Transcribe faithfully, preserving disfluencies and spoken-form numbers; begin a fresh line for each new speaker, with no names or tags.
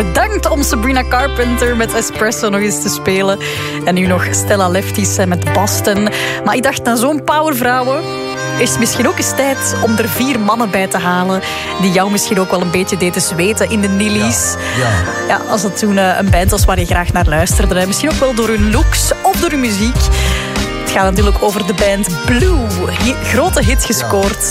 Bedankt om Sabrina Carpenter met Espresso nog eens te spelen. En nu nog Stella Lefties met Boston. Maar ik dacht, na zo'n powervrouwen is het misschien ook eens tijd om er vier mannen bij te halen die jou misschien ook wel een beetje deden zweten in de Nillies.
Ja, ja.
Ja, als dat toen een band was waar je graag naar luisterde. Misschien ook wel door hun looks of door hun muziek. Het gaat natuurlijk over de band Blue. Grote hit gescoord